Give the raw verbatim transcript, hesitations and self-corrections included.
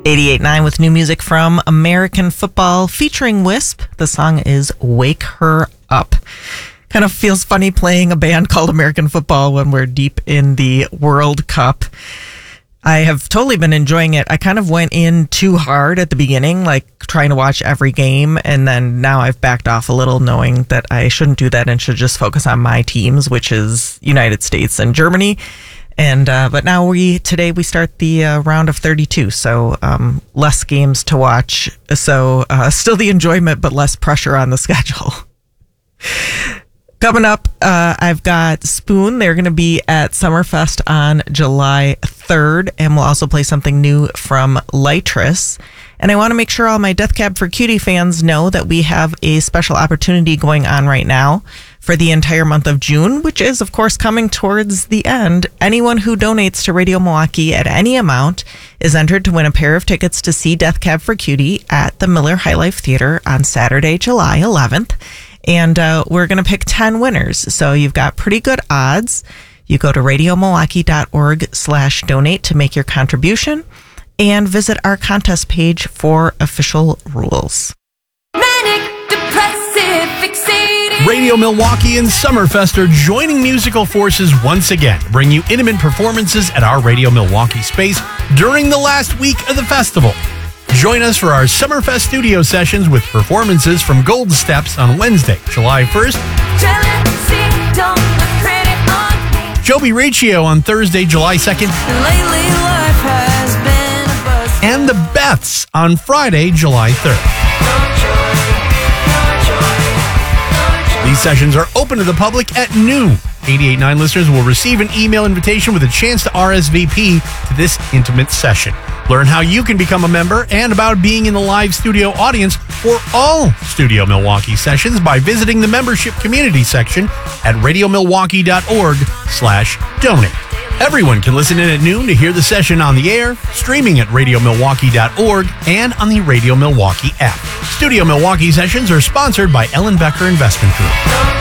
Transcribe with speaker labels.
Speaker 1: eighty-eight point nine with new music from American Football featuring Wisp. The song is Wake Her Up. Kind of feels funny playing a band called American Football when we're deep in the World Cup. I have totally been enjoying it. I kind of went in too hard at the beginning, like trying to watch every game. And then now I've backed off a little, knowing that I shouldn't do that and should just focus on my teams, which is United States and Germany. And uh, but now we today we start the uh, round of thirty-two, so um, less games to watch. So uh, still the enjoyment, but less pressure on the schedule. Coming up, uh, I've got Spoon. They're going to be at Summerfest on July third, and we'll also play something new from Lytris. And I want to make sure all my Death Cab for Cutie fans know that we have a special opportunity going on right now for the entire month of June, which is, of course, coming towards the end. Anyone who donates to Radio Milwaukee at any amount is entered to win a pair of tickets to see Death Cab for Cutie at the Miller High Life Theater on Saturday, July eleventh. And uh, we're going to pick ten winners. So you've got pretty good odds. You go to radiomilwaukee.org slash donate to make your contribution and visit our contest page for official rules.
Speaker 2: Manic, depressive, fixated.
Speaker 3: Radio Milwaukee and Summerfest are joining musical forces once again to bring you intimate performances at our Radio Milwaukee space during the last week of the festival. Join us for our Summerfest studio sessions with performances from Gold Steps on Wednesday, July first.
Speaker 2: Jealousy, don't look pretty on me.
Speaker 3: Joby Riccio on Thursday, July second.
Speaker 2: Lately life has been a bust.
Speaker 3: And the Beths on Friday, July third. These sessions are open to the public at noon. eighty-eight point nine listeners will receive an email invitation with a chance to R S V P to this intimate session. Learn how you can become a member and about being in the live studio audience for all Studio Milwaukee sessions by visiting the membership community section at radiomilwaukee.org slash donate. Everyone can listen in at noon to hear the session on the air, streaming at radiomilwaukee dot org and on the Radio Milwaukee app. Studio Milwaukee sessions are sponsored by Ellen Becker Investment Group.